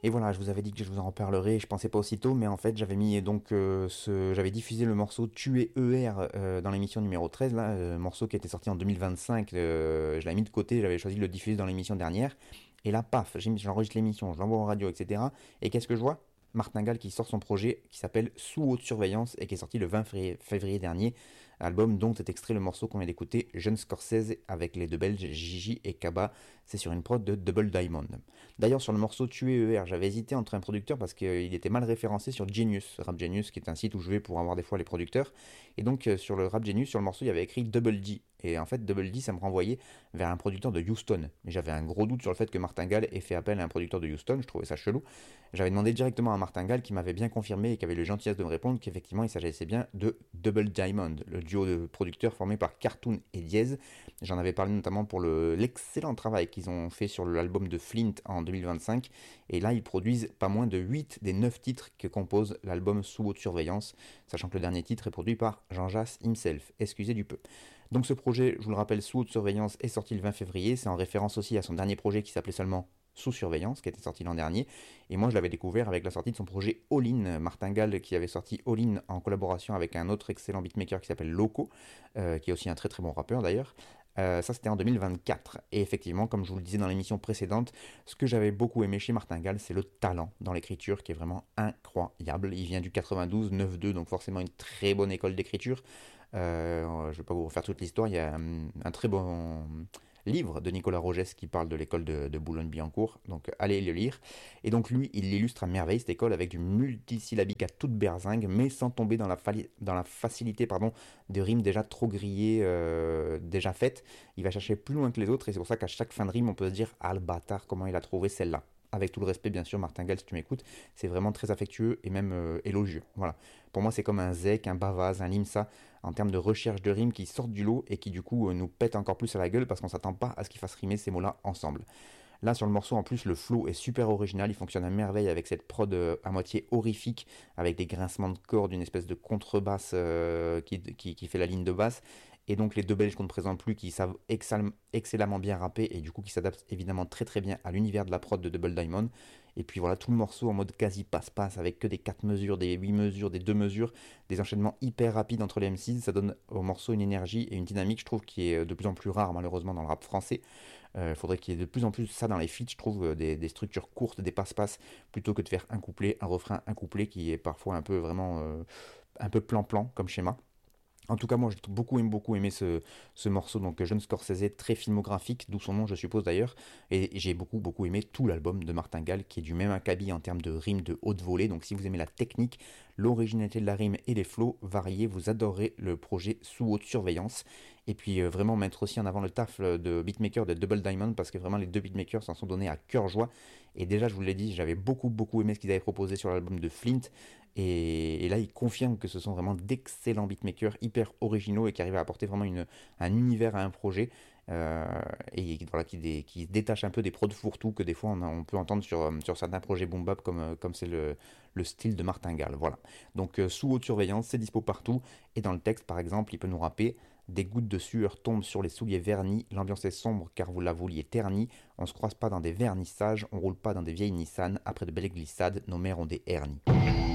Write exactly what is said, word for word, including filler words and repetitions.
Et voilà, je vous avais dit que je vous en reparlerai, je pensais pas aussitôt, mais en fait j'avais mis donc euh, ce, j'avais diffusé le morceau Tuer E R euh, dans l'émission numéro treize, là, euh, morceau qui était sorti en deux mille vingt-cinq, euh, je l'avais mis de côté, j'avais choisi de le diffuser dans l'émission dernière, et là paf, j'ai mis- j'enregistre l'émission, je l'envoie en radio, et cetera. Et qu'est-ce que je vois? Martingale qui sort son projet qui s'appelle Sous haute surveillance et qui est sorti le vingt février, février dernier, album dont est extrait le morceau qu'on vient d'écouter, Jeune Scorsese avec les deux Belges Gigi et Kaba, c'est sur une prod de Double Diamond. D'ailleurs, sur le morceau Tuer E R, j'avais hésité entre un producteur parce qu'il était mal référencé sur Genius, Rap Genius, qui est un site où je vais pour avoir des fois les producteurs. Et donc, euh, sur le Rap Genius, sur le morceau, il y avait écrit Double D. Et en fait, Double D, ça me renvoyait vers un producteur de Houston. Mais j'avais un gros doute sur le fait que Martingale ait fait appel à un producteur de Houston, je trouvais ça chelou. J'avais demandé directement à Martingale qui m'avait bien confirmé et qui avait le gentillesse de me répondre qu'effectivement, il s'agissait bien de Double Diamond, le duo de producteurs formé par Cartoon et Diez. J'en avais parlé notamment pour le, l'excellent travail qu'ils ont fait sur l'album de Flint en deux mille vingt-cinq. Et là, ils produisent pas moins de huit des neuf titres que compose l'album Sous haute surveillance, sachant que le dernier titre est produit par Jean Jass himself, excusez du peu. Donc ce projet, je vous le rappelle, Sous haute surveillance, est sorti le vingt février. C'est en référence aussi à son dernier projet qui s'appelait seulement Sous surveillance, qui était sorti l'an dernier. Et moi, je l'avais découvert avec la sortie de son projet All In, Martingale, qui avait sorti All In en collaboration avec un autre excellent beatmaker qui s'appelle Loco, euh, qui est aussi un très très bon rappeur d'ailleurs. Euh, ça, c'était en deux mille vingt-quatre. Et effectivement, comme je vous le disais dans l'émission précédente, ce que j'avais beaucoup aimé chez Martingale, c'est le talent dans l'écriture qui est vraiment incroyable. Il vient du quatre-vingt-douze, neuf deux, donc forcément une très bonne école d'écriture. Euh, je ne vais pas vous refaire toute l'histoire. Il y a un, un très bon livre de Nicolas Rogès qui parle de l'école de, de Boulogne-Billancourt. Donc allez le lire. Et donc lui, il illustre à merveille cette école avec du multisyllabique à toute berzingue, mais sans tomber dans la, fali- dans la facilité pardon, de rimes déjà trop grillées, euh, déjà faites. Il va chercher plus loin que les autres et c'est pour ça qu'à chaque fin de rime, on peut se dire ah le bâtard, comment il a trouvé celle-là. Avec tout le respect, bien sûr, Martingale, si tu m'écoutes, c'est vraiment très affectueux et même euh, élogieux. Voilà. Pour moi, c'est comme un zec, un bavaz, un limsa, en termes de recherche de rimes qui sortent du lot et qui, du coup, euh, nous pètent encore plus à la gueule parce qu'on s'attend pas à ce qu'ils fassent rimer ces mots-là ensemble. Là, sur le morceau, en plus, le flow est super original. Il fonctionne à merveille avec cette prod euh, à moitié horrifique, avec des grincements de cordes, une espèce de contrebasse euh, qui, qui, qui fait la ligne de basse. Et donc, les deux Belges qu'on ne présente plus, qui savent excell- excellemment bien rapper et du coup, qui s'adaptent évidemment très très bien à l'univers de la prod de Double Diamond. Et puis voilà, tout le morceau en mode quasi passe-passe, avec que des quatre mesures, des huit mesures, des deux mesures, des enchaînements hyper rapides entre les M C. Ça donne au morceau une énergie et une dynamique, je trouve, qui est de plus en plus rare, malheureusement, dans le rap français. Il euh, faudrait qu'il y ait de plus en plus ça dans les feats, je trouve, euh, des, des structures courtes, des passe-passe, plutôt que de faire un couplet, un refrain, un couplet, qui est parfois un peu vraiment euh, un peu plan-plan comme schéma. En tout cas, moi, j'ai beaucoup aimé, beaucoup aimé ce, ce morceau, donc Jeune Scorsese, très filmographique, d'où son nom, je suppose d'ailleurs. Et j'ai beaucoup, beaucoup aimé tout l'album de Martingale, qui est du même acabit en termes de rimes de haute volée. Donc, si vous aimez la technique, l'originalité de la rime et les flots variés, vous adorez le projet Sous haute surveillance. Et puis, euh, vraiment mettre aussi en avant le taf de beatmaker de Double Diamond, parce que vraiment, les deux beatmakers s'en sont donnés à cœur joie. Et déjà, je vous l'ai dit, j'avais beaucoup, beaucoup aimé ce qu'ils avaient proposé sur l'album de Flint. Et, et là, ils confirment que ce sont vraiment d'excellents beatmakers, hyper originaux et qui arrivent à apporter vraiment une, un univers à un projet. Euh, et voilà, qui, dé, qui se détache un peu des prods fourre-tout que des fois on, a, on peut entendre sur, sur certains projets boom bap comme comme c'est le, le style de Martingale. Voilà. Donc euh, sous haute surveillance, c'est dispo partout. Et dans le texte, par exemple, il peut nous rapper: des gouttes de sueur tombent sur les souliers vernis, l'ambiance est sombre car vous la vouliez ternie, on se croise pas dans des vernissages, on roule pas dans des vieilles Nissan, après de belles glissades, nos mères ont des hernies.